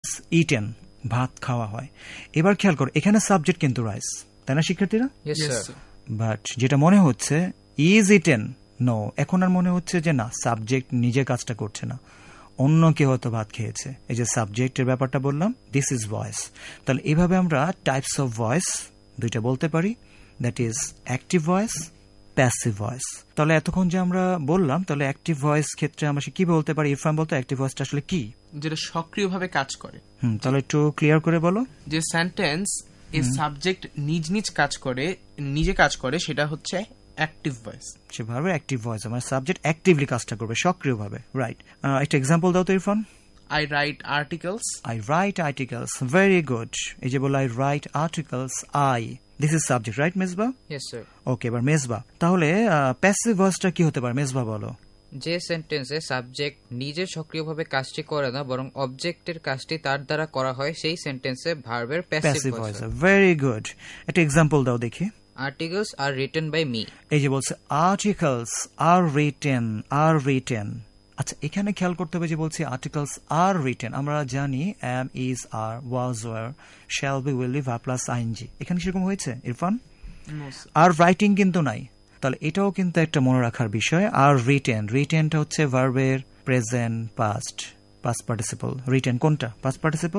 Eaten, ভাত খাওয়া হয়। এবার খেয়াল করো এখানে সাবজেক্ট কিন্তু রাইস, তাই না শিক্ষার্থীরা? বাট যেটা মনে হচ্ছে ইজ ইটেন, নো, এখন আর মনে হচ্ছে যে না, সাবজেক্ট নিজে কাজটা করছে না, অন্য কেউ হয়তো ভাত খেয়েছে। এই যে সাবজেক্টের ব্যাপারটা বললাম, দিস ইজ ভয়েস। তাহলে এভাবে আমরা টাইপস অফ ভয়েস দুইটা বলতে পারি, that is active voice, passive voice. তাহলে এতক্ষণ যে আমরা বললাম, তাহলে অ্যাক্টিভ ভয়েস ক্ষেত্রে আমরা কি বলতে পারি? ইরফান বলতো অ্যাক্টিভ ভয়েসটা আসলে কি? যেটা সক্রিয়ভাবে কাজ করে। তাহলে একটু ক্লিয়ার করে বলো। যে সেন্টেন্স এর সাবজেক্ট নিজ কাজ করে, নিজে কাজ করে, সেটা হচ্ছে অ্যাক্টিভ ভয়েস। সেভাবে অ্যাক্টিভ ভয়েস, মানে সাবজেক্ট অ্যাক্টিভলি কাজটা করবে, সক্রিয়ভাবে। রাইট, একটা এক্সাম্পল দাও তো Irfan. I write articles. I write articles. Very good. এই যে বলো I write articles, I. This is subject, right, Mezba? Yes, sir. Okay, এবার মেজবা। তাহলে প্যাসিভ ভয়েসটা কি হতে পারে মেজবা বলো? যে সেন্টেন্সে সাবজেক্ট নিজে সক্রিয়ভাবে কাজটি করে না, বরং অবজেক্টের কাজটি তার দ্বারা করা হয়, সেই সেন্টেন্সে ভার্বের প্যাসিভ ভয়েস। ভেরি গুড, একটা এক্সাম্পল দাও দেখি। Articles are written by me. এই যে বলছে articles are written. আচ্ছা, এখানে খেয়াল করতে হবে যে বলছি আর্টিকেলস আর রিটেন। আমরা জানি am, is, are, was, were, shall be, will be, verb plus ing। এখানে সেরকম হয়েছে ইরফান? আর রাইটিং কিন্তু নাই। তাহলে এটাও কিন্তু একটা মনে রাখার বিষয়। আর রিটেনটা হচ্ছে ভার্বের প্রেজেন্ট পাস্ট পার্টিসিপল। রিটেন কোনটা? Past participle.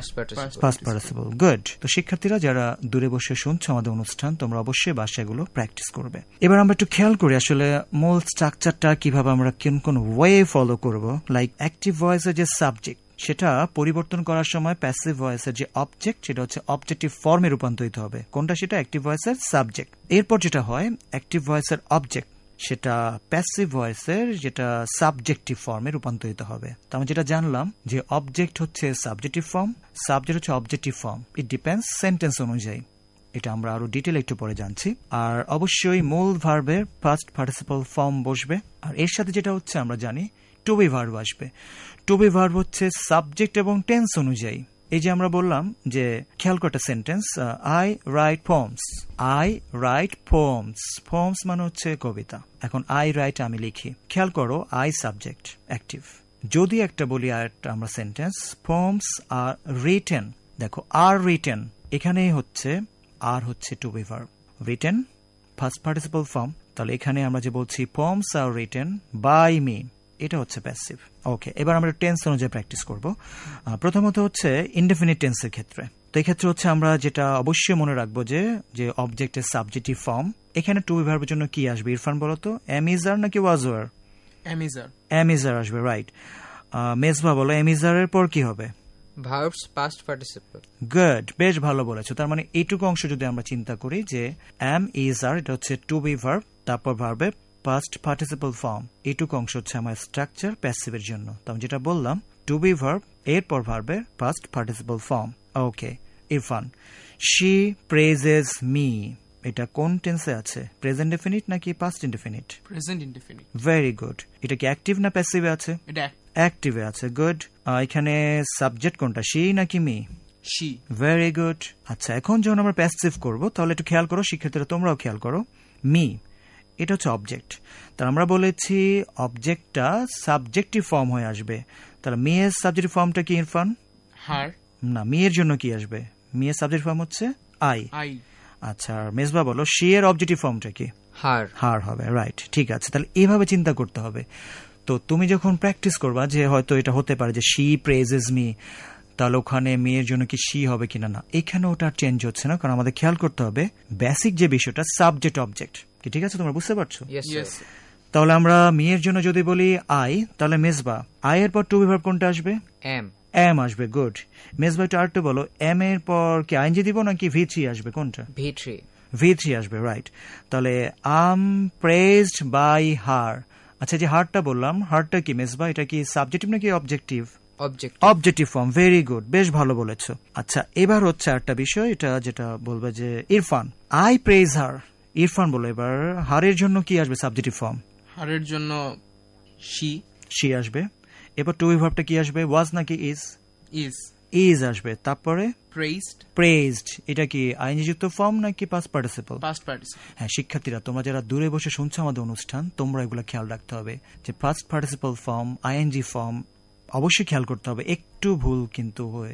গুড। তো শিক্ষার্থীরা যারা দূরে বসে শুনছো আমাদের অনুষ্ঠান, তোমরা অবশ্যই বাসাগুলো প্র্যাকটিস করবে। এবার আমরা একটু খেয়াল করি আসলে মূল স্ট্রাকচারটা কিভাবে আমরা কোন ওয়ে ফলো করব। লাইক অ্যাক্টিভ ভয়েসের যে সাবজেক্ট, সেটা পরিবর্তন করার সময় প্যাসিভ ভয়েসের যে অবজেক্ট, সেটা হচ্ছে অবজেক্টিভ ফর্মে রূপান্তরিত হবে। কোনটা? সেটা অ্যাক্টিভ ভয়েসের সাবজেক্ট। এরপর যেটা হয়, অ্যাক্টিভ ভয়েসের অবজেক্ট সেটা প্যাসিভ ভয়েসের যেটা সাবজেক্টিভ ফর্মে রূপান্তরিত হবে। তো আমরা যেটা জানলাম যে অবজেক্ট হচ্ছে সাবজেক্টিভ ফর্ম, সাবজেক্ট হচ্ছে objective form. It depends sentence অনুযায়ী। এটা আমরা আরো ডিটেইল একটু পরে জানছি। আর অবশ্যই মূল ভার্বের ফার্স্ট পার্টিসিপল ফর্ম বসবে। আর এর সাথে যেটা হচ্ছে আমরা জানি টু বি ভার্ব আসবে। টু বি ভার্ব হচ্ছে সাবজেক্ট এবং টেন্স অনুযায়ী। এই যে আমরা বললাম যে খেয়াল করতে সেন্টেন্স আই রাইট পোমস মানে হচ্ছে কবিতা। এখন আই রাইট আমি লিখি। খেয়াল করো আই সাবজেক্ট অ্যাক্টিভ। যদি একটা বলি আর আমরা সেন্টেন্স পোমস আর রিটেন, দেখো আর রিটেন এখানেই হচ্ছে আর হচ্ছে two be verb, written first participle form. তাহলে এখানে আমরা যে বলছি পোমস আর রিটেন বাই মি, এটা হচ্ছে প্যাসিভ। ওকে, এবার আমরা টেন্স অনুযায়ী প্র্যাকটিস করব। প্রথমত হচ্ছে ইনডেফিনিট টেন্সের ক্ষেত্রে। তো এই ক্ষেত্রে হচ্ছে আমরা যেটা অবশ্যই মনে রাখবো যে অবজেক্টের সাবজেক্টিভ ফর্ম। এখানে টু বি ভার্বের জন্য কি আসবে ইরফান বলো তো? এম ইজ আর নাকি ওয়াজ ওয়ার? এম ইজ আর আসবে, রাইট। মেজবা বলো এম ইজ আর এর পর কি হবে? Verbs past participle. গুড, বেশ ভালো বলেছো। তার মানে এইটুকু অংশ যদি আমরা চিন্তা করি যে এম ইজ আর, এটা হচ্ছে টু বি ভার্ব, তারপর ভার্বের পাস্ট পার্টিসিপল ফর্ম, এইটুকু অংশ হচ্ছে আমার স্ট্রাকচার প্যাসিভের জন্য। তো আমি যেটা বললাম টু বি ভার্ব, এরপর ভার্বের past participle form. Okay Irfan, she praises me, এটা কোন টেন্সে আছে? প্রেজেন্ট ইনডেফিনিট নাকি past indefinite? Present indefinite. Very good. এটা কি অ্যাক্টিভ না প্যাসিভে আছে? এটা অ্যাক্টিভে আছে। গুড। এখানে সাবজেক্ট কোনটা, শি নাকি মি? শি। Very good. আচ্ছা, এখন যখন আমরা প্যাসিভ করব তাহলে একটু খেয়াল করো শিক্ষার্থীরা, তোমরাও খেয়াল করো। মি এটা হচ্ছে অবজেক্ট। তাহলে আমরা বলেছি অবজেক্টটা সাবজেক্টিভ ফর্ম হয়ে আসবে। তাহলে মি এর সাবজেক্টিভ ফর্মটা কি ইরফান? হার। না, মি এর জন্য কি আসবে? মি এর সাবজেক্টিভ ফর্ম হচ্ছে আই। আচ্ছা, মেজবা বলো শি এর অবজেক্টিভ ফর্মটা কি? হার হবে, রাইট। ঠিক আছে, তাহলে এইভাবে চিন্তা করতে হবে। তো তুমি যখন প্র্যাকটিস করবা যে হয়তো এটা হতে পারে যে শি প্রেজেস মি, তাহলে ওখানে মেয়ের জন্য কি শি হবে কিনা, না, এখানে ওটা চেঞ্জ হচ্ছে না। কারণ আমাদের খেয়াল করতে হবে বেসিক যে বিষয়টা সাবজেক্ট অবজেক্ট কি। ঠিক আছে, তোমরা বুঝতে পারছো? তাহলে আমরা মেয়ের জন্য যদি বলি আই, তাহলে মেজবা আই এর পর টু বি ভার্ব কোনটা আসবে? এম আসবে। গুড। মেজবা একটু আর একটু বলো, এম এর পর কি আইএনজি দিব নাকি ভি3 আসবে? কোনটা? ভি3 আসবে, রাইট। তাহলে আম প্রেজড বাই হার। আচ্ছা, যে হারটা বললাম, হারটা কি মেজবা? এটা কি সাবজেক্টিভ নাকি objective? Objective form. Very good, বেশ ভালো বলেছো। আচ্ছা, এবার হচ্ছে একটা বিষয়, এটা যেটা বলবে যে ইরফান আই প্রেজ হার। ইরফান বলো এবার হারের জন্য কি আসবে সাবজেক্টিভ ফর্ম? হারের জন্য শি আসবে। এবার টু বি ভার্বটা কি আসবে? ওয়াজ নাকি ইজ আসবে। তারপরে প্রেজড, এটা কি আইএনজি যুক্ত ফর্ম নাকি পাস্ট পার্টিসিপল? হ্যাঁ শিক্ষার্থীরা, তোমরা যারা দূরে বসে শুনছো আমাদের অনুষ্ঠান, তোমরা এগুলো খেয়াল রাখতে হবে যে past participle form, ING form অবশ্যই খেয়াল করতে হবে। একটু ভুল কিন্তু হয়ে